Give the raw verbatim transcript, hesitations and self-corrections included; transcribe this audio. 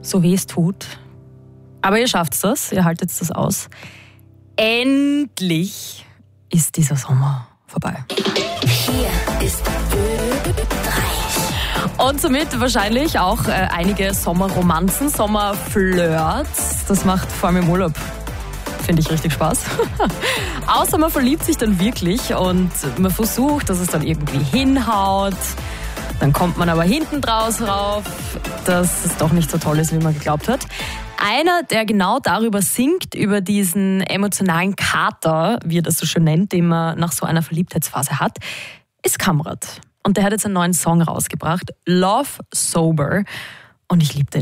so weh es tut. Aber ihr schafft das, ihr haltet das aus. Endlich ist dieser Sommer vorbei. Hier ist Ö drei. Und somit wahrscheinlich auch äh, einige Sommerromanzen, Sommerflirts. Das macht vor allem im Urlaub, finde ich, richtig Spaß. Außer man verliebt sich dann wirklich und man versucht, dass es dann irgendwie hinhaut. Dann kommt man aber hinten draus rauf, dass es doch nicht so toll ist, wie man geglaubt hat. Einer, der genau darüber singt, über diesen emotionalen Kater, wie er das so schön nennt, den man nach so einer Verliebtheitsphase hat, ist Kamrat. Und der hat jetzt einen neuen Song rausgebracht, Love Sober. Und ich liebe den.